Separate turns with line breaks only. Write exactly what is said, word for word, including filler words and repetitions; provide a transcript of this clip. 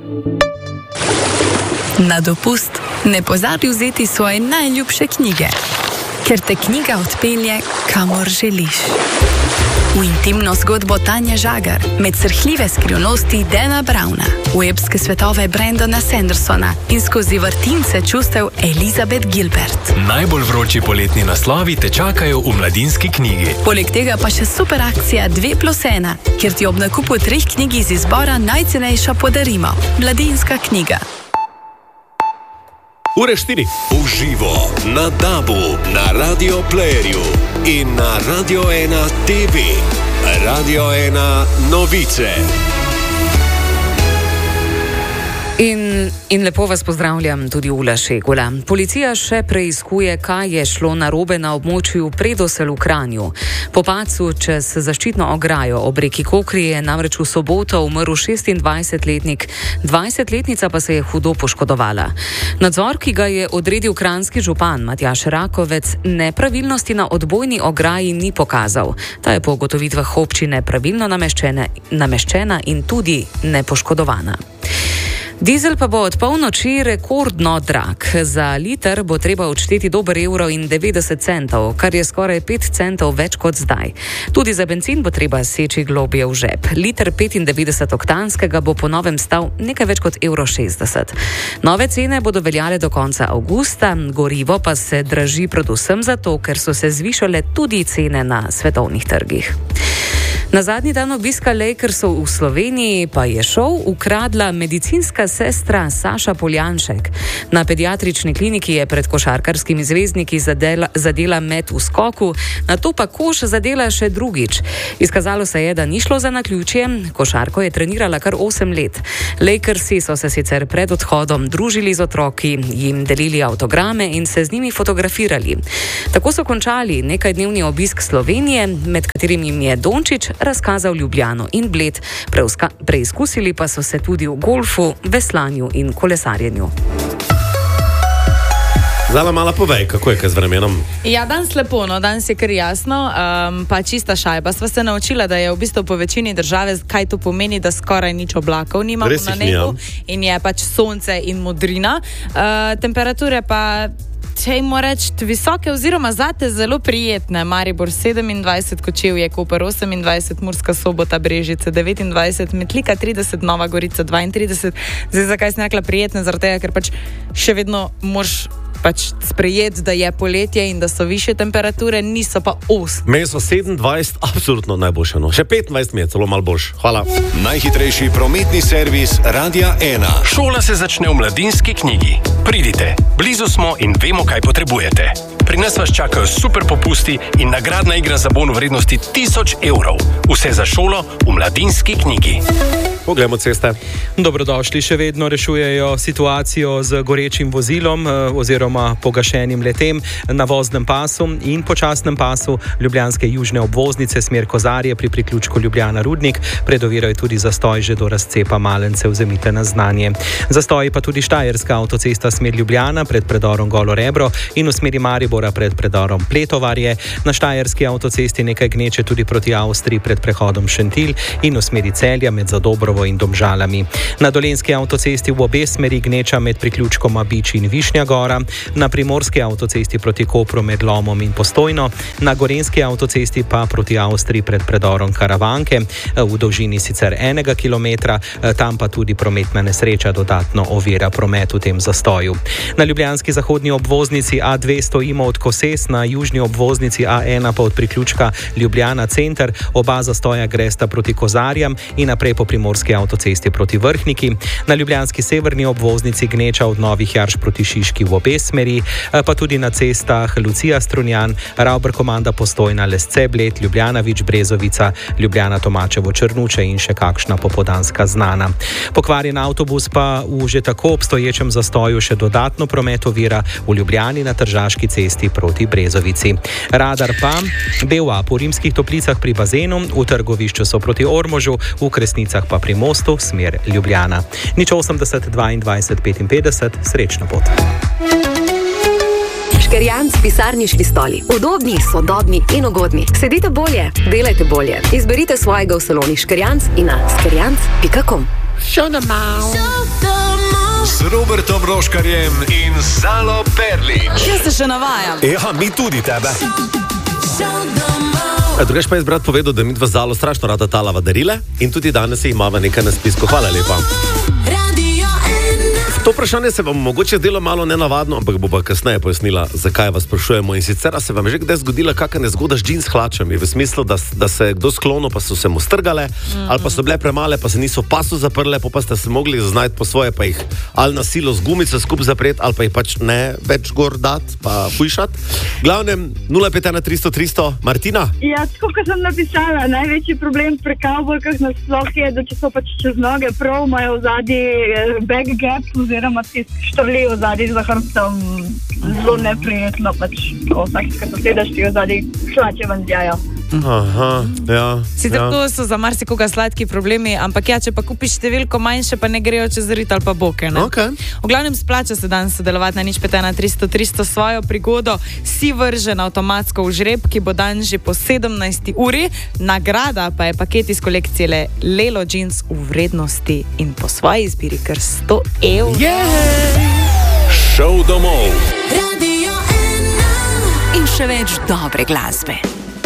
Na dopust ne pozabi vzeti svoje najljubše knjige, ker te knjiga odpelje, kamor želiš. V intimno zgodbo Tanje Žagar, med srhljive skrivnosti Dana Browna, v epske svetove Brandona Sandersona in skozi vrtince čustev Elizabeth Gilbert.
Najbolj vroči poletni naslovi te čakajo v Mladinski knjigi.
Poleg tega pa še super akcija dve plus ena, kjer ti ob nakupu treh knjig iz izbora najcenejša podarimo. Mladinska knjiga.
Ure štiri.
Uživo na Dabu, na Radio Playerju in na Radio ena T V. Radio ena novice.
In, in lepo vas pozdravljam tudi Ula Šegula. Policija še preiskuje, kaj je šlo narobe na območju Predosel v Kranju. Po padcu čez zaščitno ograjo ob reki Kokri je namreč v soboto umrl šestindvajsetletnik, dvajsetletnica pa se je hudo poškodovala. Nadzor, ki ga je odredil kranjski župan Matjaž Rakovec, nepravilnosti na odbojni ograji ni pokazal. Ta je po ugotovitvah občine pravilno nameščena in tudi nepoškodovana. Dizel pa bo od polnoči rekordno drag. Za liter bo treba odšteti dober evro in devetdeset centov, kar je skoraj pet centov več kot zdaj. Tudi za bencin bo treba seči globje v žep. Liter petindevetdeset oktanskega bo po novem stal nekaj več kot evro šestdeset. Nove cene bodo veljale do konca avgusta, gorivo pa se draži predvsem zato, ker so se zvišale tudi cene na svetovnih trgih. Na zadnji dan obiska Lakersov v Sloveniji pa je šov ukradla medicinska sestra Saša Poljanšek. Na pediatrični kliniki je pred košarkarskimi zvezdniki zadela, zadela met v skoku, nato pa koš zadela še drugič. Izkazalo se je, da ni šlo za naključje, košarko je trenirala kar osem let. Lakersi so se sicer pred odhodom družili z otroki, jim delili avtograme in se z njimi fotografirali. Tako so končali nekajdnevni obisk Slovenije, med katerim jim je Dončić razkazal Ljubljano in Bled, Preuska, preizkusili pa so se tudi v golfu, veslanju in kolesarjenju.
Zala, mala povej, kako je kaj z vremenom?
Ja, danes lepo, no, danes je kar jasno, um, pa čista šajba. Sva se naučila, da je v bistvu po večini države, kaj to pomeni, da skoraj nič oblakov nimamo na nebu in je pač sonce in modrina. Uh, temperature pa Čejmo reči, visoke oziroma zate zelo prijetne. Maribor sedemindvajset, Kočevje, Koper osemindvajset, Murska Sobota, Brežice devetindvajset, Metlika trideset, Nova Gorica dvaintrideset. Zdaj, zakaj sem rekla prijetne? Zaradi tega, ker pač še vedno moraš pač sprejeti, da je poletje in da so više temperature, niso pa osem.
Meni so sedemindvajset absolutno najboljše, no. Še petindvajset mi je celo malo boljše. Hvala.
Najhitrejši prometni servis Radia ena.
Šola se začne v Mladinski knjigi. Pridite, blizu smo in vemo, kaj potrebujete. Pri nas vas čakajo super popusti in nagradna igra za bon v vrednosti tisoč evrov. Vse za šolo v Mladinski knjigi.
Poglejmo ceste.
Dobrodošli, še vedno rešujejo situacijo z gorečim vozilom oziroma pogašenim letem na voznem pasu in počasnem pasu ljubljanske južne obvoznice smer Kozarje pri priključku Ljubljana Rudnik. Pred oviro je tudi zastoj že do razcepa Malence, vzemite na znanje. Zastoj pa tudi štajerska avtocesta smer Ljubljana pred predorom Golo Rebro in v smeri Maribora pred predorom Pletovarje. Na štajerski avtocesti nekaj gneče tudi proti Avstriji pred prehodom Šentilj in v smeri Celja med Zadobrovo in Domžalami. Na dolenski avtocesti v obe smeri gneča med priključkoma Bič in Višnja Gora, na primorski avtocesti proti Kopru med Lomom in Postojno, na gorenski avtocesti pa proti Avstriji pred predorom Karavanke, v dolžini sicer enega kilometra, tam pa tudi prometna nesreča dodatno ovira promet v tem zastoju. Na ljubljanski zahodni obvoznici A dve stojimo od Koses, na južni obvoznici A ena pa od priključka Ljubljana center, oba zastoja gresta proti Kozarjam in naprej po primorski avtocesti proti Vrhniki. Na ljubljanski severni obvoznici gneča od Novih Jarš proti Šiški v obe smeri, pa tudi na cestah Lucija Strunjan, Ravber Komanda Postojna, Lesce Bled, Ljubljana Vič Brezovica, Ljubljana Tomačevo Črnuče in še kakšna popoldanska znana. Pokvarjen avtobus pa v že tako obstoječem zastoju še dodatno promet ovira v Ljubljani na Tržaški cesti proti Brezovici. Radar pa del A po Rimskih Toplicah pri bazenu, v Trgovišču so proti Ormožu, v Kresnicah pa pri mostu smer Ljubljana. Nič osemdeset dvaindvajset petinpetdeset, srečno pot.
Škerjanc pisarniški stoli. Udobni, sodobni in ugodni. Sedite bolje, delajte bolje. Izberite svojega v saloni Škerjanc in na škerjanc pika com.
Show them out.
z Robertom Roškarjem in Salo Perlič.
Jaz se še navajam.
Ja, mi tudi tebe. Drugač pa je brat povedal, da mi dva Zalo strašno rada talava darile in tudi danes jih imava nekaj na spisku. Hvala lepa. To vprašanje se vam mogoče zdelo malo nenavadno, ampak bo pa kasneje pojasnila, zakaj vas sprašujemo. In sicer se vam je že kdaj zgodila kakšna nezgoda z džins hlačami, v smislu, da, da se je kdo sklonil, pa so se mu strgale, mm. ali pa so bile premale, pa se niso pasu zaprle, pa, pa ste se mogli zaznajti po svoje, pa jih ali na silo z gumico skup zapreti, ali pa jih pač ne več gor dati, pa fujšati. Glavnem, nula pet ena tristo tristo, Martina?
Ja, tako kot sem napisala, največji problem pri kavbojkah nasploh je, da če so pač čez noge prav, imajo v zadnji back gap, oziroma ti štrlijo v zadnji za hrbtom, zelo neprijetno, pač vsakega sosedaš ti v zadnji hlače ven zjajo.
Aha, ja.
Sicer
ja.
to so za marsikoga sladki problemi, ampak ja, če pa kupiš številko manjše, pa ne grejo čez rit ali pa boke, ne?
Okay.
V glavnem splača se danes sodelovati na nič pet ena tristo tristo svojo prigodo. Si vržen avtomatsko v žreb, ki bo dan že po sedemnajsti uri. Nagrada pa je paket iz kolekcije Lelo Jeans v vrednosti in po svoji izbiri kar sto evrov.
Yeah! Šov domov.
Radio ena. In še več dobre glasbe.